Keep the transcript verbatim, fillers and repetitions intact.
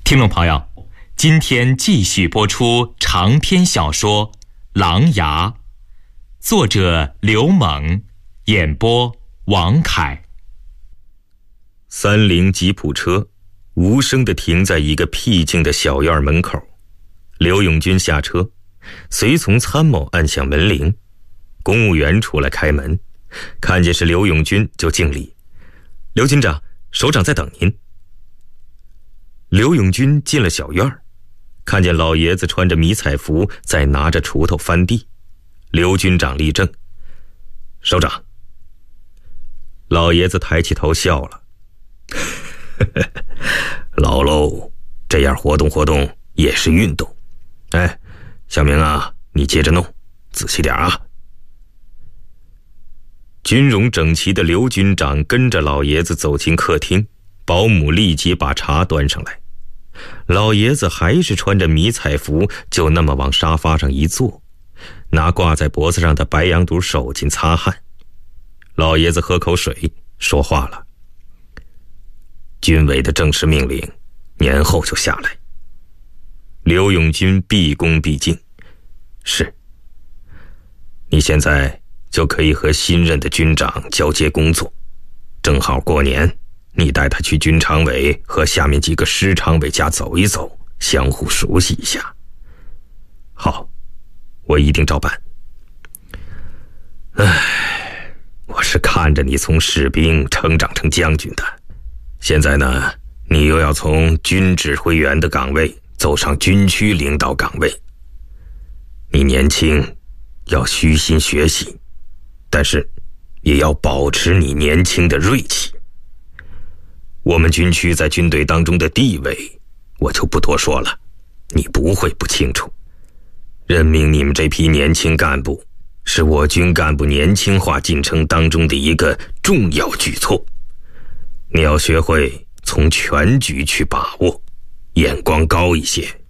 听众朋友，今天继续播出长篇小说《狼牙》，作者刘猛，演播王凯。 三菱吉普车无声地停在一个僻静的小院门口，刘永军下车，随从参谋按响门铃，公务员出来开门，看见是刘永军就敬礼：“刘军长，首长在等您。”刘永军进了小院，看见老爷子穿着迷彩服在拿着锄头翻地。刘军长立正：“首长。”老爷子抬起头笑了：“老喽，这样活动活动也是运动。哎，小明啊，你接着弄，仔细点啊。”军容整齐的刘军长跟着老爷子走进客厅，保姆立即把茶端上来。老爷子还是穿着迷彩服，就那么往沙发上一坐，拿挂在脖子上的白羊肚手巾擦汗。老爷子喝口水，说话了：“军委的正式命令，年后就下来。”刘永军毕恭毕敬：“是。你现在就可以和新任的军长交接工作，正好过年，你带他去军常委和下面几个师常委家走一走，相互熟悉一下。”“好，我一定照办。”“唉，我是看着你从士兵成长成将军的，现在呢，你又要从军指挥员的岗位走上军区领导岗位。你年轻，要虚心学习，但是也要保持你年轻的锐气。我们军区在军队当中的地位，我就不多说了，你不会不清楚。任命你们这批年轻干部，是我军干部年轻化进程当中的一个重要举措。你要学会从全局去把握，眼光高一些，